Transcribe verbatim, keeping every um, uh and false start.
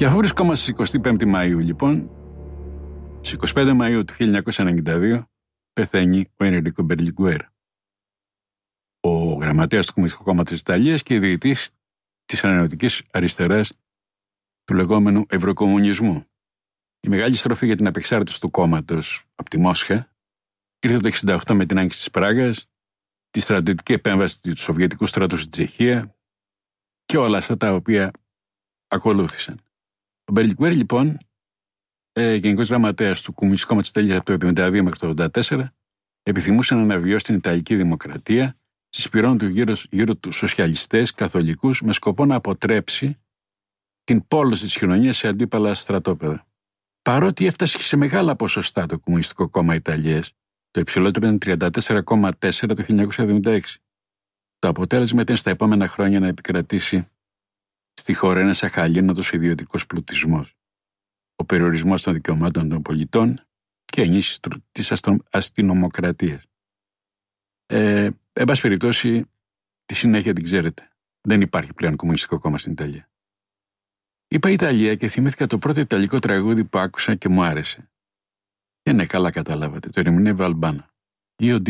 Και αφού βρισκόμαστε στις εικοστή πέμπτη Μαΐου, λοιπόν, στις εικοστή πέμπτη Μαΐου του χίλια εννιακόσια ενενήντα δύο πεθαίνει ο Ενρίκο Μπερλιγκουέρ, ο γραμματέας του Κομμουνιστικού Κόμματος της Ιταλίας και ιδρυτής της ανανεωτικής αριστεράς του λεγόμενου Ευρωκομμουνισμού. Η μεγάλη στροφή για την απεξάρτηση του κόμματος από τη Μόσχα ήρθε το εξήντα οκτώ με την άγγιξη της Πράγας, τη στρατιωτική επέμβαση του Σοβιετικού στρατού στην Τσεχία και όλα αυτά τα οποία ακολούθησαν. Ο Μπερλιγκουέρ, λοιπόν, ε, γενικός γραμματέας του Κομμουνιστικού Κόμματος της Ιταλίας από το εβδομήντα δύο μέχρι το ογδόντα τέσσερα, επιθυμούσε να αναβιώσει την Ιταλική Δημοκρατία, συσπηρώνουν του γύρω, γύρω του σοσιαλιστές, καθολικούς, με σκοπό να αποτρέψει την πόλωση της κοινωνίας σε αντίπαλα στρατόπεδα. Παρότι έφτασε σε μεγάλα ποσοστά το Κομμουνιστικό Κόμμα Ιταλίας, το υψηλότερο ήταν τριάντα τέσσερα κόμμα τέσσερα το χίλια εννιακόσια εβδομήντα έξι. Το αποτέλεσμα ήταν στα επόμενα χρόνια να επικρατήσει στη χώρα ένας αχαλήνοτος ιδιωτικός πλουτισμός, ο περιορισμός των δικαιωμάτων των πολιτών και η ενίσχυση της αστυνομοκρατίας. Ε, εν πάση περιπτώσει, τη συνέχεια την ξέρετε. Δεν υπάρχει πλέον Κομμουνιστικό Κόμμα στην Ιταλία. Είπα Ιταλία και θυμήθηκα το πρώτο ιταλικό τραγούδι που άκουσα και μου άρεσε. Και ναι, καλά καταλάβατε. Το ερμηνεύει ο Αλμπάνο. Io